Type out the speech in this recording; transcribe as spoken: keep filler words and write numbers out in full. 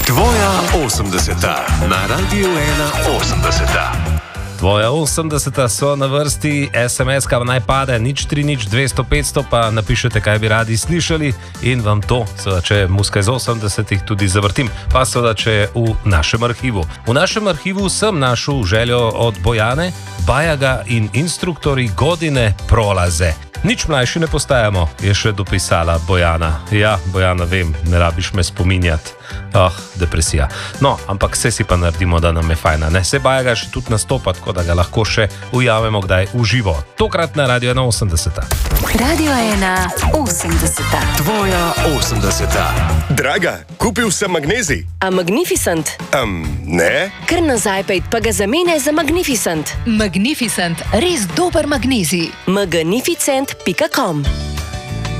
Tvoja osemdeseta na Radiu ena osemdeseta. Tvoja osemdeseta so na vrsti, es em es-ka naj pade, nič tri nič dvesto petsto, pa napišete, kaj bi radi slišali in vam to, seveda, če je muska iz osemdesetih, tudi zavrtim, pa seveda, če je v našem arhivu. V našem arhivu sem našel željo od Bojane, Bajaga in instruktori Godine Prolaze. Nič mlajši ne postajamo, je še dopisala Bojana. Ja, Bojana, vem, ne rabiš me spominjati. Ah, depresija. No, ampak vse si pa naredimo, da nam je fajna. Ne, se Bajaga še tudi nastopa, tako da ga lahko še ujamemo kdaj v živo. Tokrat na Radio ena osemdeseta. Radio ena osemdeseta. Tvoja osemdeseta. Draga, kupil sem magnezij. A Magnificent? Um, ne? Kar nazaj pejt, pa ga zamene za Magnificent. Magnificent, res dober magnezij. magnificent pika com